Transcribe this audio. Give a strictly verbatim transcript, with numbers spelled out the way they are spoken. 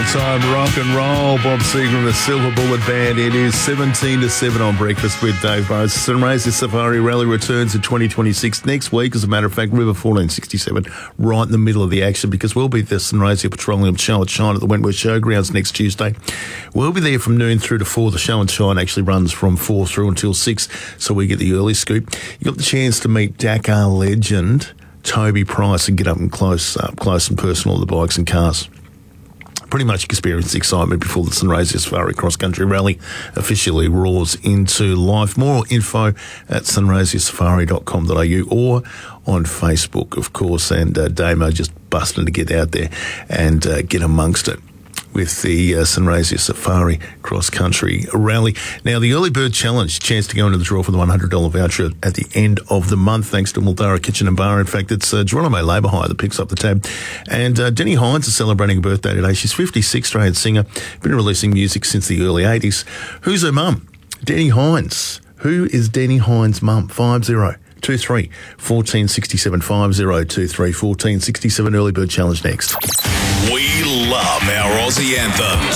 time rock and roll. Bob Seger and the Silver Bullet Band. It is seventeen to seven on Breakfast with Dave Burrows. Sunraysia Safari Rally returns in twenty twenty-six next week. As a matter of fact, River fourteen sixty-seven right in the middle of the action, because we'll be at the Sunraysia Petroleum Show and Shine at the Wentworth Showgrounds next Tuesday. We'll be there from noon through to four. The Show and Shine actually runs from four through until six, so we get the early scoop. You got the chance to meet Dakar legend Toby Price and get up and close, up close and personal with the bikes and cars. Pretty much experience the excitement before the Sunraysia Safari Cross Country Rally officially roars into life. More info at sunraysia safari dot com dot a u or on Facebook, of course. And uh, Damo just busting to get out there and uh, get amongst it with the uh, Sunraysia Safari Cross Country Rally. Now, the Early Bird Challenge, chance to go into the draw for the one hundred dollars voucher at the end of the month, thanks to Mildara Kitchen and Bar. In fact, it's uh, Geronimo Labour Hire that picks up the tab. And uh, Denny Hines is celebrating a birthday today. She's fifty-six, Australian singer, been releasing music since the early eighties. Who's her mum? Denny Hines. Who is Denny Hines' mum? five zero two three, one four six seven, five zero two three, one four six seven. Early Bird Challenge next. We love our Aussie anthems.